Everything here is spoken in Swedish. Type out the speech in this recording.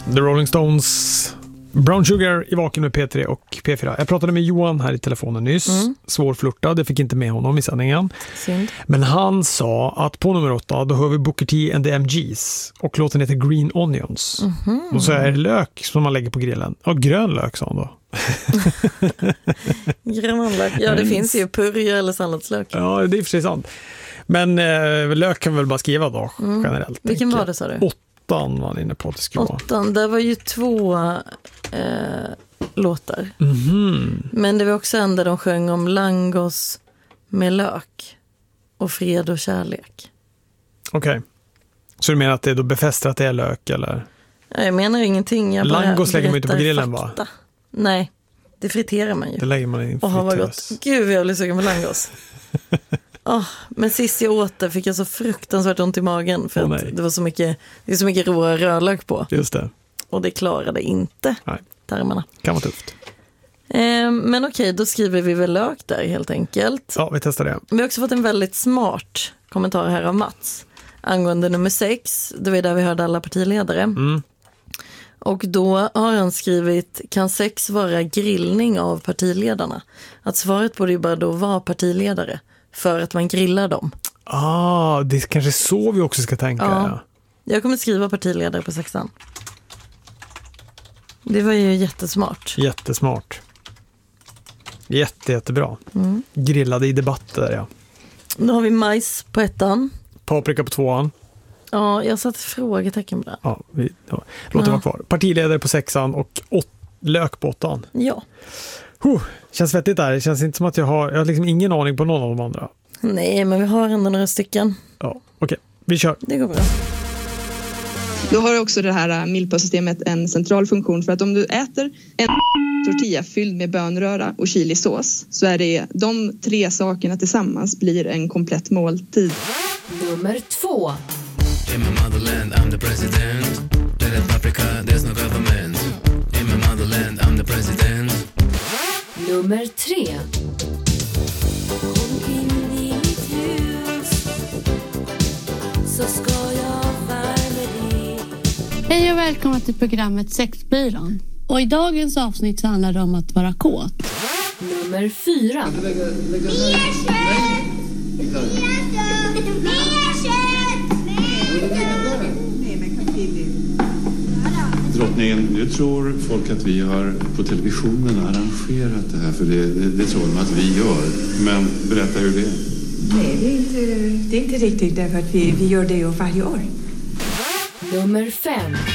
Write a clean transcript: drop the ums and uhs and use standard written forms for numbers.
The Rolling Stones, Brown Sugar i Vaken med P3 och P4. Jag pratade med Johan här i telefonen nyss. Svårflörtad, jag fick inte med honom i sändningen. Synd. Men han sa att på nummer 8 då hör vi Booker T and the MGs och låten heter Green Onions. Och så är det lök som man lägger på grillen. Och grön lök, sa han då. Grön lök, ja det finns ju purja eller salladslök. Ja, det är för sig sant. Men lök kan vi väl bara skriva då generellt. Vilken var det, sa du? 8 var inne på att det skulle vara. 8, det var ju 2 låtar. Men det var också en där de sjöng om langos med lök och fred och kärlek. Okej. Så du menar att det då befäster att det är lök, eller? Ja, jag menar ingenting. Jag bara langos lägger man inte på grillen, va? Nej, det friterar man ju. Det lägger man i en vad fritös. gott. Gud, jag blir sugen på langos. Men sist jag åt det fick jag så fruktansvärt ont i magen för att det är så mycket råa rödlök på. Just det. Och det klarade inte tarmarna. Kan vara tufft. Men okej, då skriver vi väl lök där helt enkelt. Ja, vi testar det. Vi har också fått en väldigt smart kommentar här av Mats angående nummer 6. Det var där vi hörde alla partiledare. Och då har han skrivit: kan sex vara grillning av partiledarna? Att svaret borde ju bara då vara partiledare, för att man grillar dem. Det är kanske så vi också ska tänka. Ja. Jag kommer skriva partiledare på 6:an. Det var ju jättesmart. Jättesmart. Jättebra. Grillade i debatter, ja. Då har vi majs på 1:an. Paprika på 2:an. Ja, jag satt frågetecken på det. Ja, låt det vara kvar. Partiledare på 6:an och lök på 8:an. Ja. Känns vettigt där. Det känns inte som att jag har liksom ingen aning på någon av de andra. Nej, men vi har ändå några stycken. Ja, okej. Vi kör. Det går bra. Då har också det här milpa-systemet en central funktion, för att om du äter en tortilla fylld med bönröra och chilisås, så är det de 3 sakerna tillsammans blir en komplett måltid. Nummer 2. In my motherland I'm the president. Let it paprika, there's no government. In my motherland I'm the president. Nummer 3. Hej och välkomna till programmet Sexbyrån. Och i dagens avsnitt så handlar det om att vara kåt. Nummer 4. Drottningen, nu tror folk att vi har på televisionen arrangerat det här, för det tror de att vi gör. Men berätta hur det är. Nej, det är inte riktigt, därför att vi gör det ju varje år. Nummer 5.